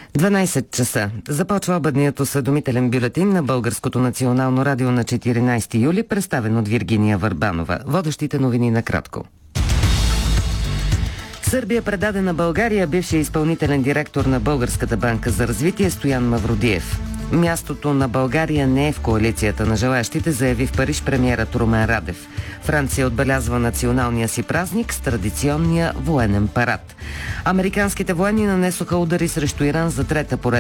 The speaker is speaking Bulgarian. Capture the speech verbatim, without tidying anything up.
дванайсет часа. Започва обедният осведомителен бюлетин на Българското национално радио на четиринайсети юли, представен от Виргиния Върбанова. Водещите новини накратко. Сърбия предаде на България бившия изпълнителен директор на Българската банка за развитие Стоян Мавродиев. Мястото на България не е в коалицията на желаящите, заяви в Париж премиерът Румен Радев. Франция отбелязва националния си празник с традиционния военен парад. Американските военни нанесоха удари срещу Иран за трета поредна